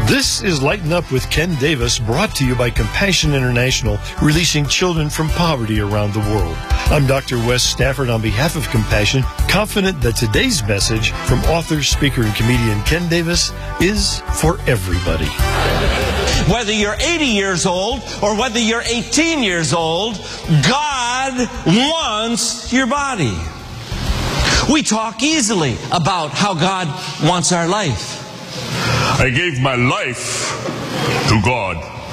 This is Lighten Up with Ken Davis, brought to you by Compassion International, releasing children from poverty around the world. I'm Dr. Wes Stafford on behalf of Compassion, confident that today's message from author, speaker, and comedian Ken Davis is for everybody. Whether you're 80 years old or whether you're 18 years old, God wants your body. We talk easily about how God wants our life. I gave my life to God.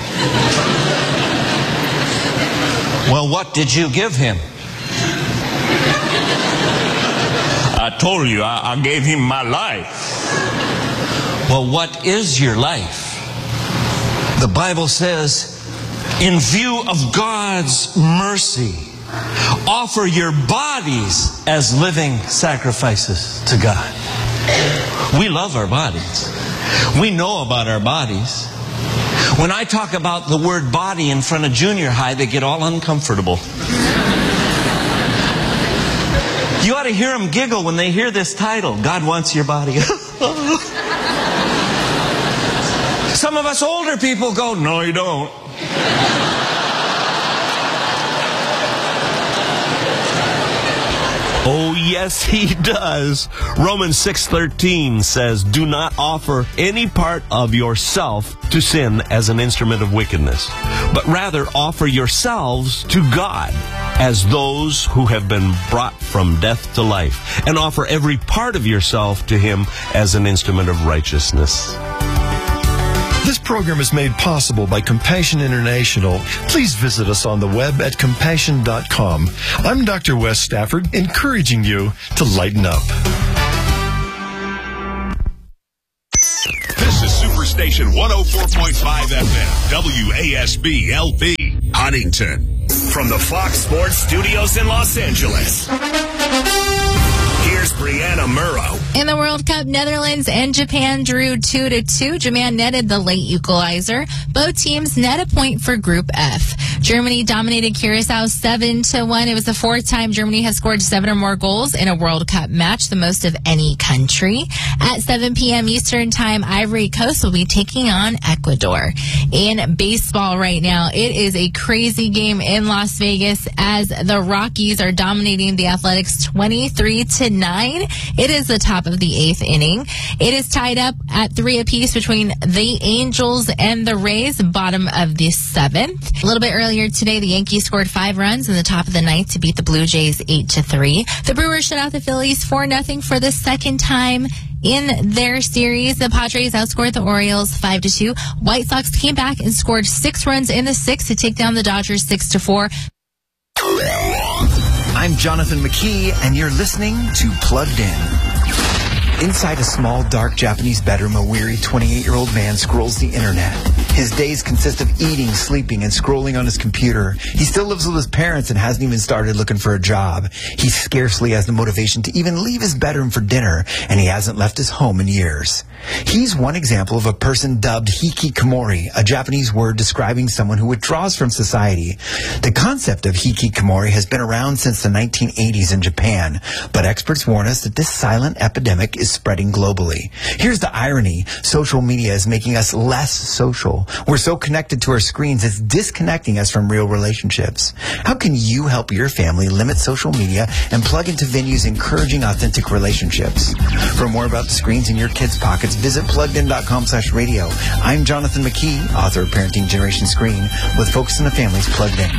Well, what did you give him? I told you, I gave him my life. Well, what is your life? The Bible says, in view of God's mercy, offer your bodies as living sacrifices to God. We love our bodies. We know about our bodies. When I talk about the word body in front of junior high, they get all uncomfortable. You ought to hear them giggle when they hear this title, God Wants Your Body. Some of us older people go, no, you don't. Oh, yes, he does. Romans 6:13 says, do not offer any part of yourself to sin as an instrument of wickedness, but rather offer yourselves to God as those who have been brought from death to life, and offer every part of yourself to him as an instrument of righteousness. This program is made possible by Compassion International. Please visit us on the web at compassion.com. I'm Dr. Wes Stafford, encouraging you to lighten up. This is Superstation 104.5 FM, WASB LP, Huntington. From the Fox Sports Studios in Los Angeles, here's Brianna Murrow. In the World Cup, Netherlands and Japan drew 2-2. Japan netted the late equalizer. Both teams net a point for Group F. Germany dominated Curacao 7-1. It was the fourth time Germany has scored 7 or more goals in a World Cup match, the most of any country. At 7 p.m. Eastern Time, Ivory Coast will be taking on Ecuador. In baseball right now, it is a crazy game in Las Vegas as the Rockies are dominating the Athletics 23-9. It is the top of the 8th inning. It is tied up at 3 apiece between the Angels and the Rays, bottom of the 7th. A little bit earlier today, the Yankees scored 5 runs in the top of the 9th to beat the Blue Jays 8-3. The Brewers shut out the Phillies 4-0 for the second time in their series. The Padres outscored the Orioles 5-2. White Sox came back and scored 6 runs in the 6th to take down the Dodgers 6-4. I'm Jonathan McKee, and you're listening to Plugged In. Inside a small, dark Japanese bedroom, a weary 28-year-old man scrolls the internet. His days consist of eating, sleeping, and scrolling on his computer. He still lives with his parents and hasn't even started looking for a job. He scarcely has the motivation to even leave his bedroom for dinner, and he hasn't left his home in years. He's one example of a person dubbed hikikomori, a Japanese word describing someone who withdraws from society. The concept of hikikomori has been around since the 1980s in Japan, but experts warn us that this silent epidemic is spreading globally. Here's the irony. Social media is making us less social. We're so connected to our screens, it's disconnecting us from real relationships. How can you help your family limit social media and plug into venues encouraging authentic relationships? For more about the screens in your kids' pockets, visit pluggedin.com/radio. I'm Jonathan McKee, author of Parenting Generation Screen, with Focus on the Family's Plugged In.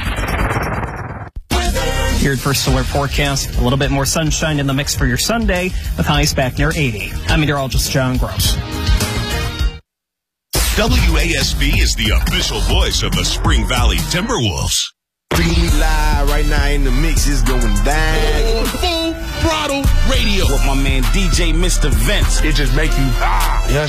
Your first solar forecast, a little bit more sunshine in the mix for your Sunday, with highs back near 80. I'm meteorologist John Gross. WASB is the official voice of the Spring Valley Timberwolves. Really live right now in the mix is going down. Full throttle radio with my man DJ Mr. Vince. It just make you,